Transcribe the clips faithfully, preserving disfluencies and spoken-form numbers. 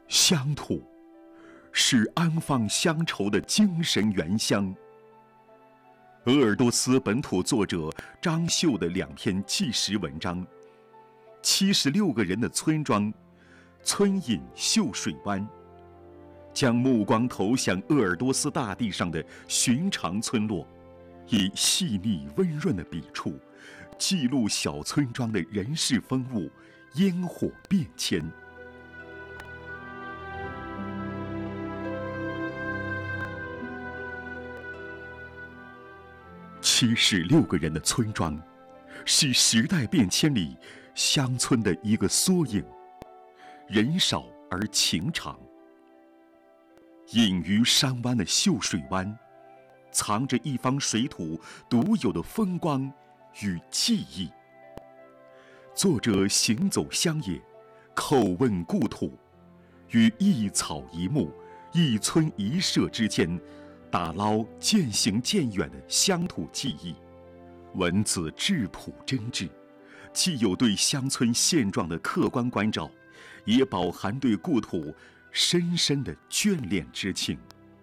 乡土是安放乡愁的精神原乡。鄂尔多斯本土作者张秀的两篇纪实文章，七十六个人的村庄，村隐秀水湾，将目光投向鄂尔多斯大地上的寻常村落，以细腻温润的笔触，记录小村庄的人事风物、烟火变迁。七十六个人的村庄，是时代变迁里乡村的一个缩影，人少而情长。隐于山湾的秀水湾，藏着一方水土独有的风光与记忆。作者行走乡野，叩问故土，于一草一木、一村一社之间，打捞渐行渐远的乡土记忆。文字质朴真挚，既有对乡村现状的客观关照，也饱含对故土深深的眷恋之情。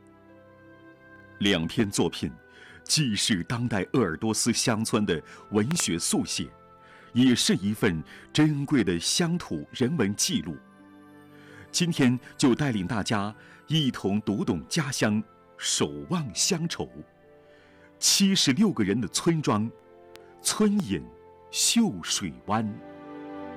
两篇作品既是当代鄂尔多斯乡村的文学速写，也是一份珍贵的乡土人文记录。今天就带领大家一同读懂家乡，守望乡愁。七十六个人的村庄，村隐秀水湾。